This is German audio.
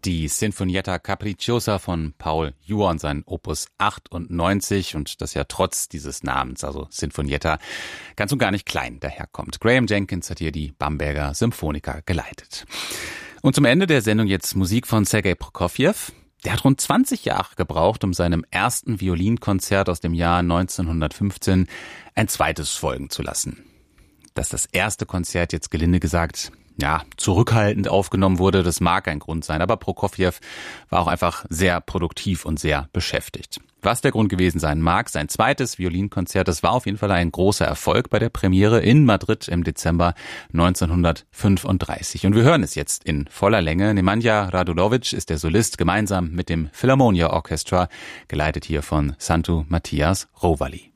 Die Sinfonietta Capricciosa von Paul Juon, sein Opus 98 und das ja trotz dieses Namens, also Sinfonietta, ganz und gar nicht klein daherkommt. Graham Jenkins hat hier die Bamberger Symphoniker geleitet. Und zum Ende der Sendung jetzt Musik von Sergei Prokofjew. Der hat rund 20 Jahre gebraucht, um seinem ersten Violinkonzert aus dem Jahr 1915 ein zweites folgen zu lassen. Dass das erste Konzert jetzt gelinde gesagt zurückhaltend aufgenommen wurde, das mag ein Grund sein, aber Prokofjew war auch einfach sehr produktiv und sehr beschäftigt. Was der Grund gewesen sein mag, sein zweites Violinkonzert, das war auf jeden Fall ein großer Erfolg bei der Premiere in Madrid im Dezember 1935. Und wir hören es jetzt in voller Länge. Nemanja Radulovic ist der Solist, gemeinsam mit dem Philharmonia Orchestra, geleitet hier von Santu Matthias Rovali.